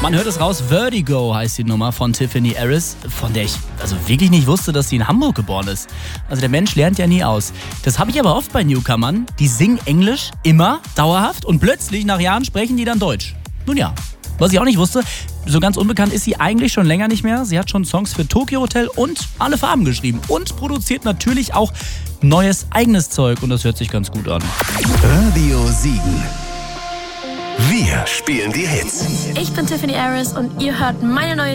Man hört es raus, Vertigo heißt die Nummer von Tiffany Harris, von der ich also wirklich nicht wusste, dass sie in Hamburg geboren ist. Also der Mensch lernt ja nie aus. Das habe ich aber oft bei Newcomern, die singen Englisch, immer, dauerhaft und plötzlich nach Jahren sprechen die dann Deutsch. Nun ja, was ich auch nicht wusste, so ganz unbekannt ist sie eigentlich schon länger nicht mehr. Sie hat schon Songs für Tokyo Hotel und Alle Farben geschrieben und produziert natürlich auch neues eigenes Zeug und das hört sich ganz gut an. Radio Siegen. Wir spielen die Hits. Ich bin Tiffany Harris und ihr hört meine neue